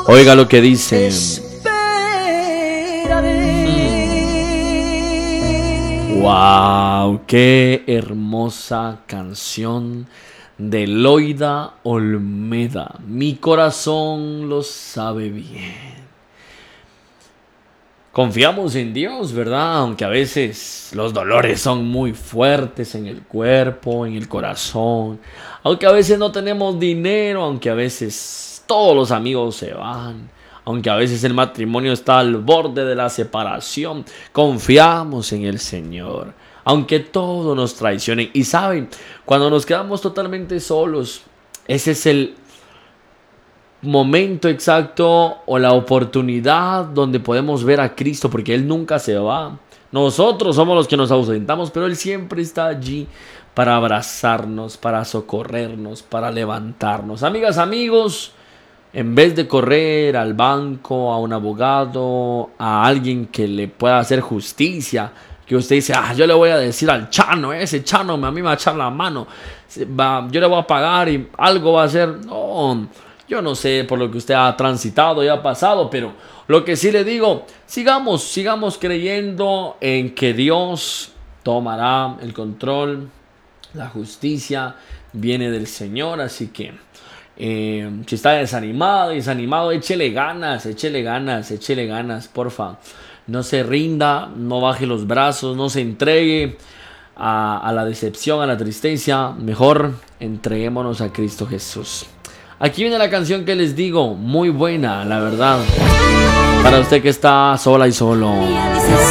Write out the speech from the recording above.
Oiga lo que dice. Wow, qué hermosa canción de Loida Olmeda. Mi corazón lo sabe bien. Confiamos en Dios, ¿verdad? Aunque a veces los dolores son muy fuertes en el cuerpo, en el corazón. Aunque a veces no tenemos dinero, aunque a veces todos los amigos se van. Aunque a veces el matrimonio está al borde de la separación. Confiamos en el Señor. Aunque todos nos traicionen. Y saben, cuando nos quedamos totalmente solos, ese es el momento exacto o la oportunidad donde podemos ver a Cristo, porque Él nunca se va. Nosotros somos los que nos ausentamos, pero Él siempre está allí para abrazarnos, para socorrernos, para levantarnos. Amigas, amigos, en vez de correr al banco, a un abogado, a alguien que le pueda hacer justicia, que usted dice, yo le voy a decir al Chano, ese Chano a mí me va a echar la mano, yo le voy a pagar y algo va a hacer. No, yo no sé por lo que usted ha transitado y ha pasado, pero lo que sí le digo, sigamos creyendo en que Dios tomará el control. La justicia viene del Señor, así que si está desanimado, échele ganas, porfa. No se rinda, no baje los brazos, no se entregue a la decepción, a la tristeza. Mejor entreguémonos a Cristo Jesús. Aquí viene la canción que les digo, muy buena, la verdad, para usted que está sola y solo.